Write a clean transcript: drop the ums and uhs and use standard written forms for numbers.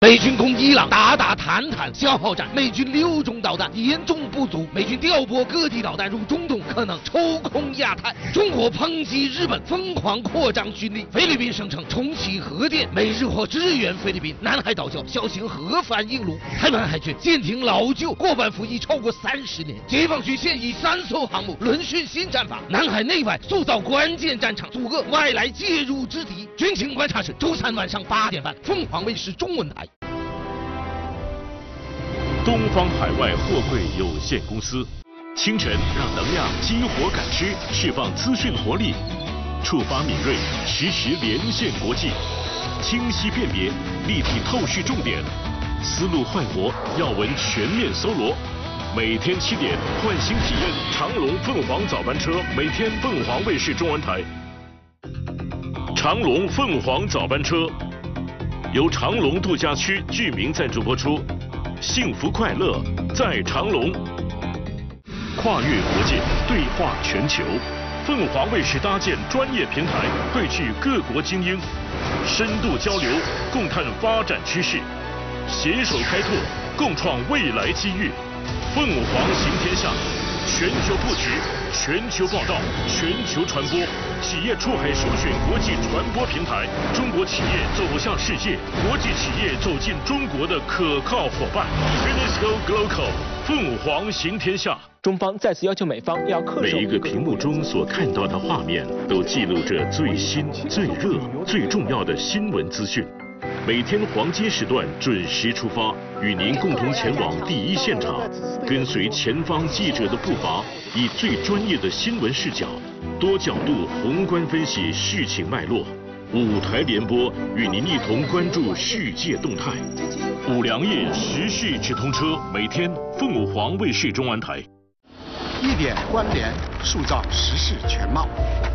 美军攻伊朗，打坦坦消耗战，美军6种导弹严重不足，美军调拨各地导弹入中东，可能抽空亚太。中国抨击日本疯狂扩张军力，菲律宾声称重启核电，美日或支援菲律宾。南海岛礁小型核反应炉，台湾海军舰艇老旧，过半服役超过30年。解放军现役3艘航母轮训新战法，南海内外塑造关键战场，阻遏外来介入之敌。军情观察室周3晚上8点半，凤凰卫视中文台。 东方海外货柜有限公司，清晨让能量激活感知，释放资讯活力，触发敏锐，实时连线国际，清晰辨别，立体透视重点，思路焕活，要闻全面搜罗。每天7点，换新体验长龙凤凰早班车，每天凤凰卫视中文台。长龙凤凰早班车由长龙度假区居民赞助播出，幸福快乐在长隆。跨越国界，对话全球，凤凰卫视搭建专业平台，汇聚各国精英，深度交流，共探发展趋势，携手开拓，共创未来机遇。凤凰行天下，全球布局，全球报道，全球传播，企业出海首选国际传播平台，中国企业走向世界，国际企业走进中国的可靠伙伴。UNESCO Global， 凤凰行天下。 中方再次要求美方要恪守每一个屏幕中所看到的画面，都记录着最新、最热、最重要的新闻资讯。每天黄金时段准时出发，与您共同前往第一现场，跟随前方记者的步伐，以最专业的新闻视角，多角度宏观分析事情脉络。5台联播，与您一同关注世界动态。5粮液时事直通车，每天凤凰卫视中文台。 1点关联，塑造时事全貌。